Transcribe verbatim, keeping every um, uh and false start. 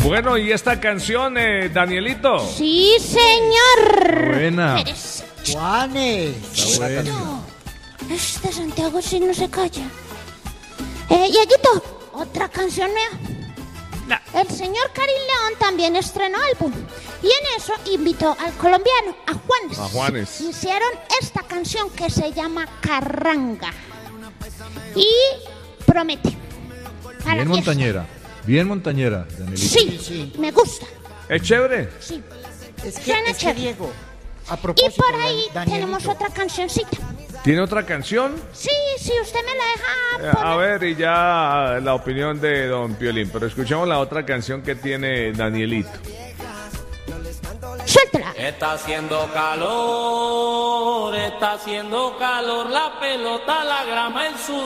Bueno, ¿y esta canción, eh, Danielito? Sí, señor. Buena. Eres... Juanes. Chiquito. Este Santiago sí no se calla. Eh, Dieguito, otra canción mía. No. El señor Karim León también estrenó álbum. Y en eso invitó al colombiano, a Juanes. A Juanes. Hicieron esta canción que se llama Carranga. Y promete. Bien montañera. Bien montañera, Danielito. Sí, sí, sí, me gusta. ¿Es chévere? Sí. Es que, es que Diego, a propósito, y por ahí Danielito, tenemos otra cancioncita. ¿Tiene otra canción? Sí, sí, usted me la deja Eh, poner. A ver, y ya la opinión de don Piolín, pero escuchemos la otra canción que tiene Danielito. Suéltala. Está haciendo calor, está haciendo calor, la pelota, la grama, el sudor.